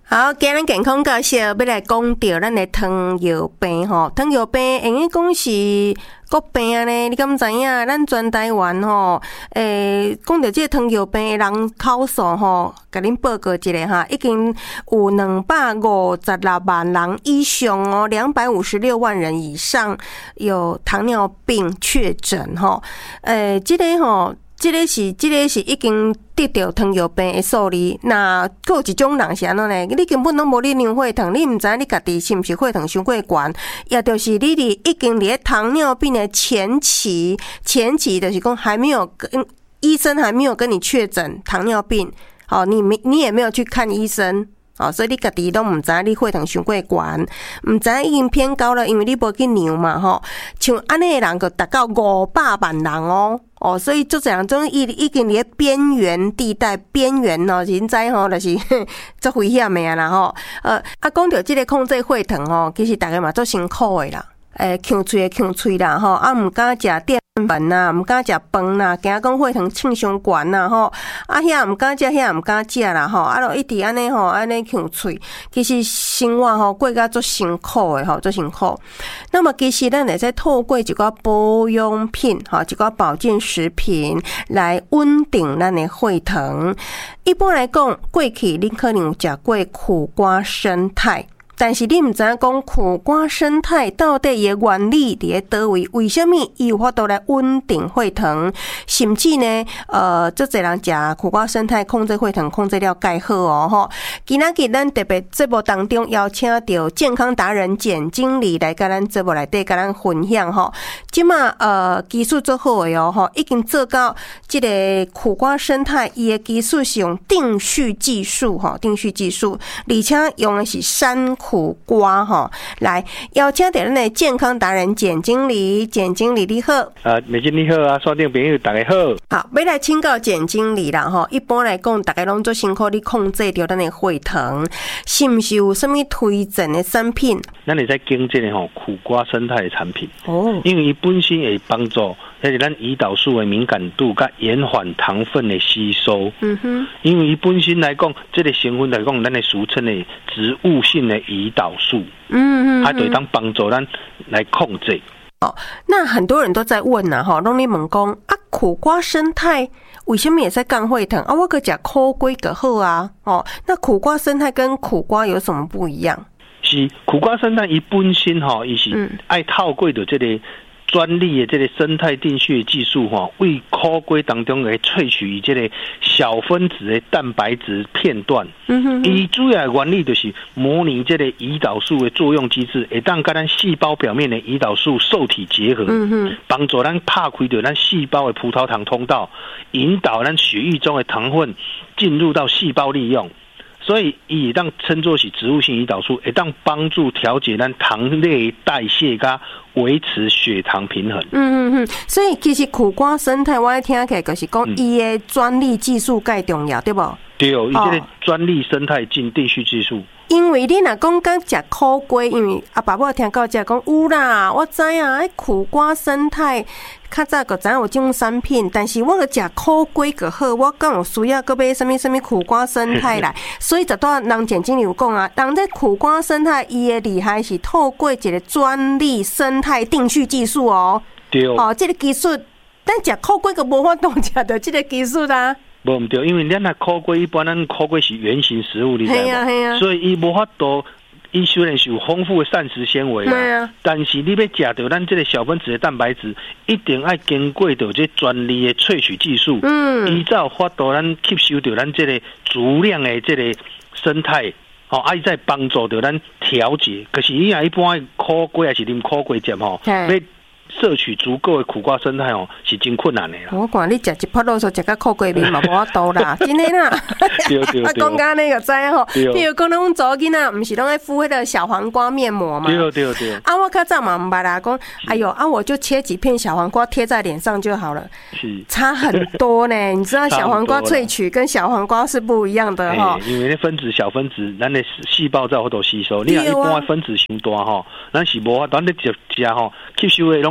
好，今日健康教室要来讲到咱的糖尿病吼，糖尿病用于讲是国病呢，你敢知影？咱全台湾吼，讲到这个糖尿病的人口数吼，甲恁报告一下哈，已经有256万人以上哦，256万人以上有糖尿病确诊吼，这个是已经得到糖尿病的数字。那还有一种人是安怎呢？你根本拢无咧量血糖，你毋知你家己是毋是血糖伤过悬，也就是你已经伫糖尿病的前期就是讲还没有跟医生还没有跟你确诊糖尿病，好，你也没有去看医生。哦，所以你家己都毋知你血糖伤过悬，毋知已经偏高了，因为你无去量嘛吼。像安尼的人个达到500万人哦，所以足侪人种已经伫边缘地带边缘哦，人知吼，就是足危险的啦吼。讲到即个控制血糖吼，其实大家嘛足辛苦的啦。呛喙啦吼，毋敢食淀粉啦，毋敢食饭啦，惊讲血糖称伤悬啦吼，遐毋敢食，遐毋敢食啦吼，就一直安尼吼，安尼呛喙，其实生活吼过甲足辛苦的吼，足辛苦。那么其实咱会使透过一寡保养品吼，一寡保健食品来稳定咱的血糖。一般来讲，过去恁可能有食过苦瓜生态。但是你毋知影讲苦瓜生态到底伊的原理伫咧倒位？为什么伊有法度来稳定血糖？甚至呢，足侪人食苦瓜生态控制血糖控制了介好哦吼。今仔日咱特别节目当中邀请到健康达人简经理来甲咱节目内底甲咱分享吼。即马技术做好诶哦吼，已经做到即个苦瓜生态伊的技术是用定序技术吼，定序技术，而且用的是山苦瓜哈，来邀请到咱的健康达人简经理，简经理你好。 美金你好啊，线顶朋友大家好。 好，要来请教简经理啦吼。一般来讲，大家拢做辛苦，你控制掉咱的血糖，是毋是有什么推荐的产品？ 咱会使经这个吼苦瓜生态的产品哦， 因为伊本身会帮助，而且咱胰岛素的敏感度，甲延缓糖分的吸收。因为伊本身来讲，这个成分来讲，咱的俗称的植物性的胰岛素，它就当帮助咱来控制。 哦，那很多人都在问啊，哈，拢咧问讲啊，苦瓜生态为什么也在降血糖啊？我个食苦瓜就好啊，哦，那苦瓜生态跟苦瓜有什么不一样？ 是苦瓜生态伊本身吼，伊是爱透过着这个专利的这个生态定序技术吼，为苦瓜当中来萃取这个小分子的蛋白质片段。伊主要的原理就是模拟这个胰岛素的作用机制，会当跟咱细胞表面的胰岛素受体结合，帮助咱打开着咱细胞的葡萄糖通道，引导咱血液中的糖分进入到细胞利用。所以伊当称作是植物性胰岛素，会当帮助调节咱糖类代谢，甲维持血糖平衡。 所以其实苦瓜生态，我听起来就是讲伊的专利技术介重要，对不？ 对，伊这个专利生态定序技术。 因为你若讲刚食苦瓜，因为阿爸母听到食讲有啦，我知啊，苦瓜生态较早个知影有这种产品，但是我个食苦瓜就好，我敢有需要个买什么苦瓜生态来？所以就多人简经理有讲啊，人这苦瓜生态伊的厉害是透过一个专利生态定序技术哦。 对哦， 这个技术，咱食苦瓜个无法度食到这个技术啦。 无唔对，因为咱那苦瓜一般，咱苦瓜是原型食物，你知无？所以伊无法度，伊虽然是有丰富的膳食纤维啊，但是你要食到咱这个小分子的蛋白质，一定要经过到这专利的萃取技术，依照法度咱吸收到咱这个足量的这个生态。伊再帮助到咱调节。可是伊一般苦瓜还是啉苦瓜汁吼，要摄取足够的苦瓜生态哦，是真困难的啦。 我看你食一泡肉素，食到苦瓜面嘛，无法度啦，真的啦。 对， 讲到那个知吼，比如讲咱查某囡仔，不是拢爱敷迄个小黄瓜面膜嘛？ 对。 我较早嘛唔捌啦，讲哎呦我就切几片小黄瓜贴在脸上就好了，是差很多呢。你知道小黄瓜萃取跟小黄瓜是不一样的哈， 因为那分子小分子，咱的细胞在好多吸收。你看一般分子伤大吼，咱是无法，咱咧食吼吸收的拢。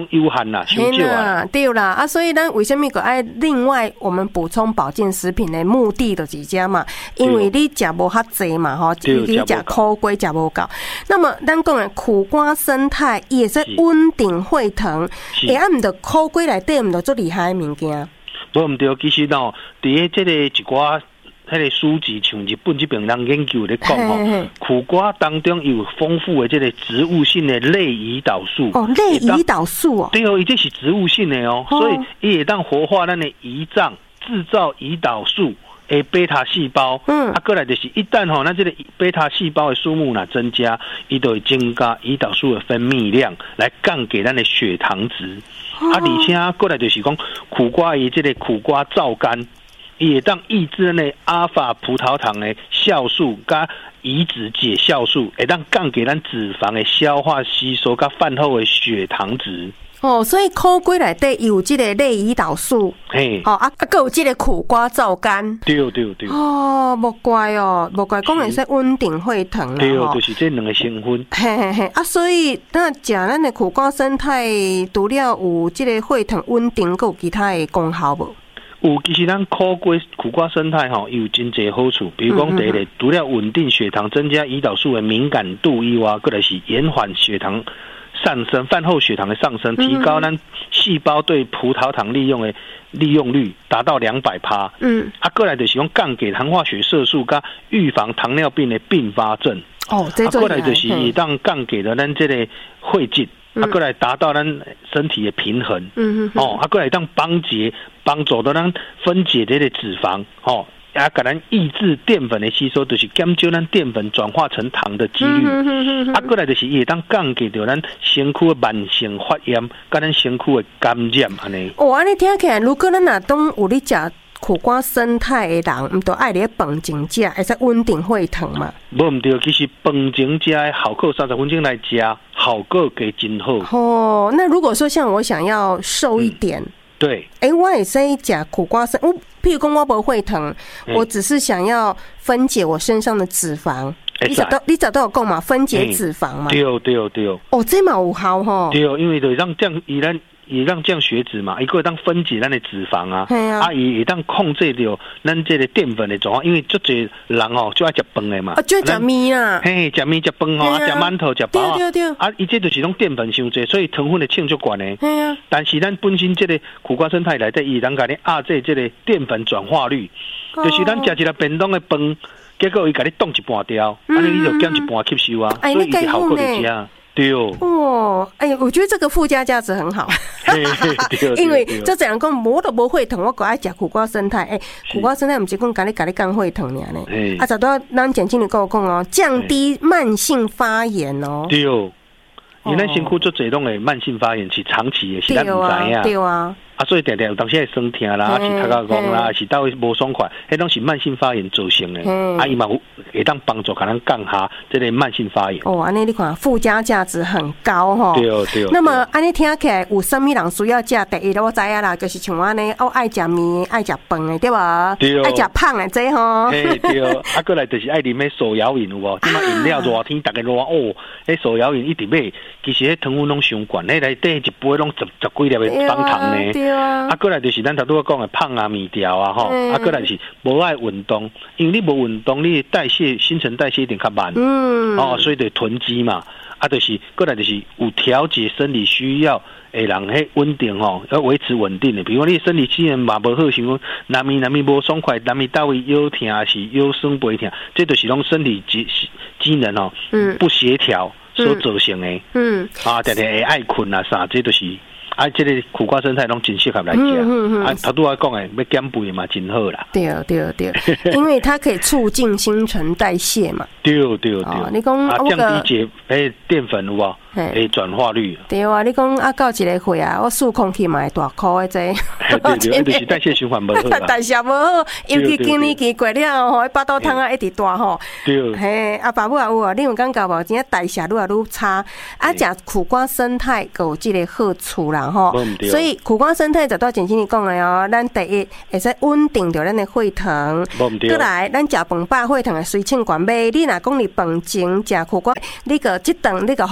有限啦，伤少啊。 对啦，啊，所以咱为什么个爱另外我们补充保健食品的目的就是这嘛？因为你食无较济嘛，吼，你食苦瓜食无够。那么咱讲的苦瓜生态也是稳定血糖，啊，毋着苦瓜内底毋着足厉害的物件。 无毋对，其实喏，伫即个一寡迄个书籍，像日本这边人研究咧讲吼，苦瓜当中有丰富的这个植物性的类胰岛素。 哦，类胰岛素哦。 对哦，伊这是植物性的哦，所以伊会当活化咱的胰脏，制造胰岛素的贝塔细胞。过来就是一旦吼，咱这个贝塔细胞的数目若增加，伊就会增加胰岛素的分泌量，来降低咱的血糖值。而且过来就是讲苦瓜伊这个苦瓜皂苷。伊会当抑制那阿尔法葡萄糖的酵素，加胰脂解酵素，会当降低咱脂肪的消化吸收，加饭后的血糖值。 哦，所以苦瓜内底有这个类胰岛素，嘿，哦啊，还有这个苦瓜皂苷， 对对对。 哦，无怪哦，无怪，讲的是稳定血糖啦， 对，就是这两个成分。 嘿嘿嘿，啊，所以那食咱的苦瓜生态，除了有这个血糖稳定，还有其他的功效无？ 有，其实咱苦瓜生态吼有真侪好处，比如讲第一个，除了稳定血糖、增加胰岛素的敏感度以外，再来是延缓血糖上升，饭后血糖的上升，提高咱细胞对葡萄糖利用率达到200%。再来就是讲降低糖化血色素，加预防糖尿病的并发症。 哦，这过来就是也当降低了咱这个血脂。过来达到咱身体的平衡，过来当帮助到咱分解这个脂肪，给咱抑制淀粉的吸收，就是减少咱淀粉转化成糖的几率。过来就是也当降低到咱身躯的慢性发炎，跟咱身躯的感染安尼。 哦，安尼听起来，如果咱若当有咧食苦瓜生态的人，毋都爱咧饭前食，会使稳定血糖嘛？ 无毋对，其实饭前食的效果30分钟来食，效果给真好。 哦，那如果说像我想要瘦一点， 对， 我也可以食苦瓜生，譬如讲我无血糖，我只是想要分解我身上的脂肪。你早都有讲嘛，分解脂肪嘛。 对对对。 哦，这嘛有效吼。 对，因为就让这样也让降血脂嘛，一个当分解咱的脂肪啊，也当控制掉咱这个淀粉的状况，因为足侪人哦就爱食饭的嘛， 就爱食面啊， 嘿，食面食饭哦，食馒头食包啊，伊这就是拢淀粉伤侪，所以糖分的称足悬的。嘿啊，但是咱本身这个苦瓜生态内底，伊能甲你压制这个淀粉转化率，就是咱食一个便当的饭，结果伊甲你冻一半掉，安尼你就减一半吸收啊，所以伊效果就佳。对哦，我觉得这个附加价值很好，因为这怎样讲，我都无血糖，我ក៏爱食苦瓜生态。苦瓜生态不是讲甲你降血糖尔呢，早到咱简经理跟我讲哦，降低慢性发炎哦。 对，因为咱身躯做侪种的慢性发炎是长期的，是咱唔知影。 对啊。 所以常常有当时会酸痛啦，是头壳晕啦，是到位无爽快，迄拢是慢性发炎造成的。伊嘛会当帮助可能降下这个慢性发炎。 哦，安尼你看附加价值很高吼。 对对。 那么安尼听起来有啥物人需要食？第一我知影啦，就是像我安尼，我爱食面，爱食饭的，对吧？ 对。 爱食胖的这吼。 对。过来就是爱啉迄手摇饮有无？即马饮料热天大家热哦，迄手摇饮一直买，其实迄糖分拢伤悬，迄内底一杯拢十几粒的方糖呢。过来就是咱头拄讲的胖啊、米条啊，过来是无爱运动，因为你无运动，你新陈代谢一定较慢，所以就囤积嘛。就是过来就是有调节生理需要的人，迄稳定要维持稳定的。比如说你生理机能嘛无好，像讲南面无爽快，南面到位腰痛是腰酸背痛，这就是拢身体机能不协调所造成的。常常会爱困啊啥，这就是。这个苦瓜生态拢真适合来食。头拄我讲的要减肥嘛，真好啦。 对，因为它可以促进新陈代谢嘛。 对。 你讲降低淀粉有无？转化率。 对啊，你讲到一个岁啊，我数空气嘛会大哭的这。 对，就是代谢循环无好。 代谢无好，尤其今年期过了吼，巴肚汤啊一直大吼。 对。 嘿，爸母也有啊，你有感觉无？真正代谢愈来愈差。食苦瓜生态有这个好处啦。所以苦瓜生态就到简经理讲的哦，咱第一会使稳定着咱的血糖，再来咱食饭饱血糖会随称悬买。你若讲你饭前食苦瓜，你个这顿你个